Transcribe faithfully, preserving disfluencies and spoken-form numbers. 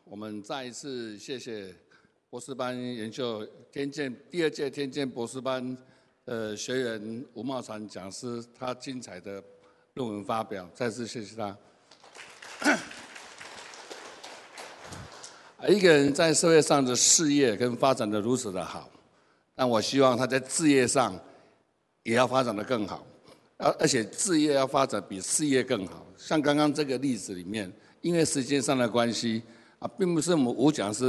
我们再一次谢谢博士班研究天健第二届天健博士班呃学员吴茂传讲师他精彩的论文发表，再次谢谢他。一个人在社会上的事业跟发展的如此的好，但我希望他在事业上也要发展的更好，而而且事业要发展比事业更好。像刚刚这个例子里面，因为时间上的关系啊，并不是我们吴讲师